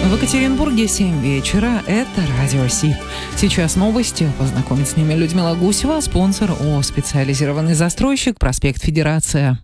В Екатеринбурге 7 вечера. Это Радио Си. Сейчас новости. Познакомить с ними Людмила Гусева, спонсор ООО «Специализированный застройщик», проспект Федерация.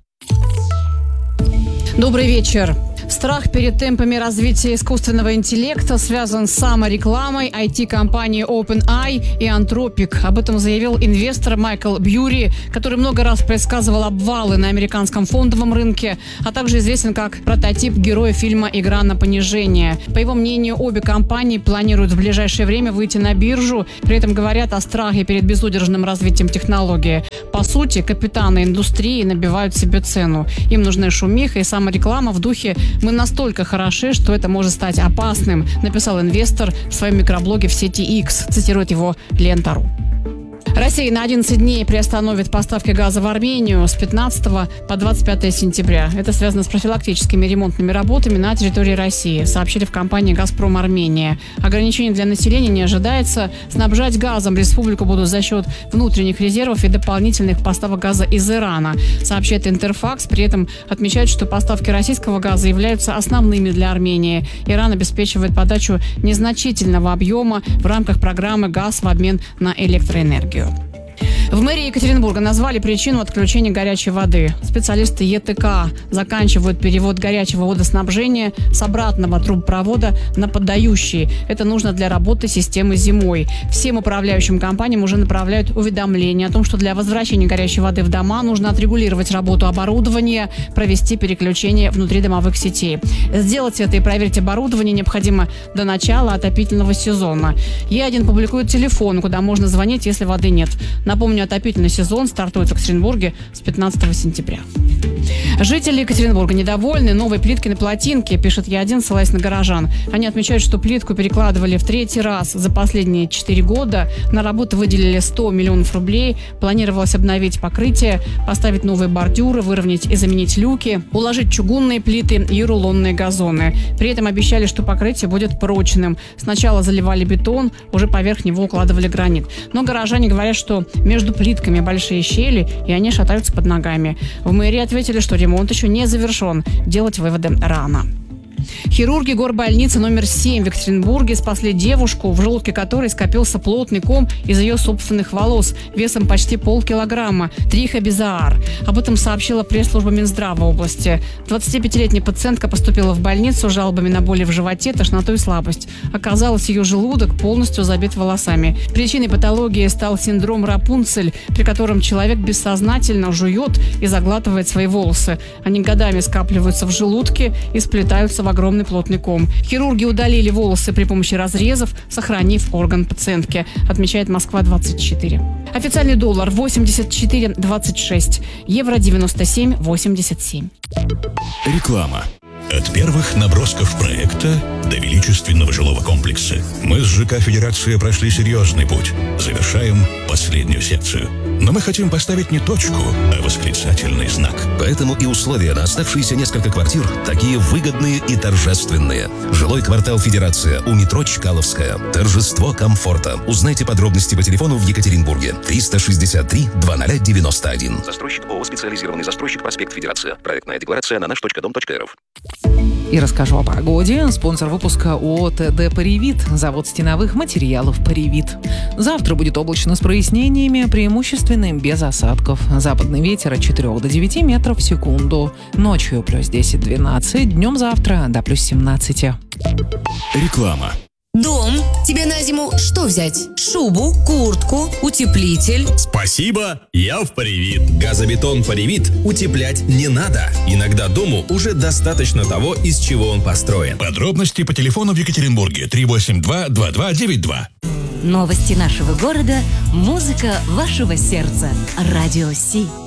Добрый вечер. Страх перед темпами развития искусственного интеллекта связан с саморекламой IT-компании OpenAI и Anthropic. Об этом заявил инвестор Майкл Бьюри, который много раз предсказывал обвалы на американском фондовом рынке, а также известен как прототип героя фильма «Игра на понижение». По его мнению, обе компании планируют в ближайшее время выйти на биржу, при этом говорят о страхе перед безудержным развитием технологии. По сути, капитаны индустрии набивают себе цену. Им нужны шумиха и самореклама в духе «Мы настолько хороши, что это может стать опасным», написал инвестор в своем микроблоге в сети X, цитирует его Лента.ру. Россия на 11 дней приостановит поставки газа в Армению с 15 по 25 сентября. Это связано с профилактическими ремонтными работами на территории России, сообщили в компании «Газпром Армения». Ограничений для населения не ожидается. Снабжать газом республику будут за счет внутренних резервов и дополнительных поставок газа из Ирана, сообщает Интерфакс. При этом отмечают, что поставки российского газа являются основными для Армении. Иран обеспечивает подачу незначительного объема в рамках программы «Газ в обмен на электроэнергию». В мэрии Екатеринбурга назвали причину отключения горячей воды. Специалисты ЕТК заканчивают перевод горячего водоснабжения с обратного трубопровода на поддающий. Это нужно для работы системы зимой. Всем управляющим компаниям уже направляют уведомления о том, что для возвращения горячей воды в дома нужно отрегулировать работу оборудования, провести переключение внутридомовых сетей. Сделать это и проверить оборудование необходимо до начала отопительного сезона. Е1 публикует телефон, куда можно звонить, если воды нет. Напомню, отопительный сезон стартует в Екатеринбурге с 15 сентября. Жители Екатеринбурга недовольны новой плиткой на плотинке, пишет Е1, ссылаясь на горожан. Они отмечают, что плитку перекладывали в 3-й раз за последние 4 года. На работу выделили 100 миллионов рублей. Планировалось обновить покрытие, поставить новые бордюры, выровнять и заменить люки, уложить чугунные плиты и рулонные газоны. При этом обещали, что покрытие будет прочным. Сначала заливали бетон, уже поверх него укладывали гранит. Но горожане говорят, что между плитками большие щели, и они шатаются под ногами. В мэрии ответили, что ремонт еще не завершен. Делать выводы рано. Хирурги горбольницы номер 7 в Екатеринбурге спасли девушку, в желудке которой скопился плотный ком из ее собственных волос весом почти полкилограмма – трихобизаар. Об этом сообщила пресс-служба Минздрава области. 25-летняя пациентка поступила в больницу с жалобами на боли в животе, тошноту и слабость. Оказалось, ее желудок полностью забит волосами. Причиной патологии стал синдром Рапунцель, при котором человек бессознательно жует и заглатывает свои волосы. Они годами скапливаются в желудке и сплетаются в огромный плотный ком. Хирурги удалили волосы при помощи разрезов, сохранив орган пациентки, отмечает Москва-24. Официальный доллар 84,26, евро 97,87. Реклама. От первых набросков проекта до величественного жилого комплекса мы с ЖК «Федерация» прошли серьезный путь. Завершаем последнюю секцию. Но мы хотим поставить не точку, а восклицательный знак. Поэтому и условия на оставшиеся несколько квартир такие выгодные и торжественные. Жилой квартал «Федерация» у метро Чкаловская. Торжество комфорта. Узнайте подробности по телефону в Екатеринбурге. 363-2091. Застройщик ООО «Специализированный застройщик», проспект Федерация. Проектная декларация на наш.дом.рф. И расскажу о погоде. Спонсор выпуска ООО «ТД Паривит», завод стеновых материалов «Паривит». Завтра будет облачно с прояснениями, преимущественно без осадков. Западный ветер от 4 до 9 метров в секунду. Ночью плюс 10-12, днем завтра до плюс 17. Реклама. Дом. Тебе на зиму что взять? Шубу, куртку, утеплитель? Спасибо, я в Паривит. Газобетон Паривит утеплять не надо. Иногда дому уже достаточно того, из чего он построен. Подробности по телефону в Екатеринбурге 382-2292. Новости нашего города, музыка вашего сердца. Радио Си.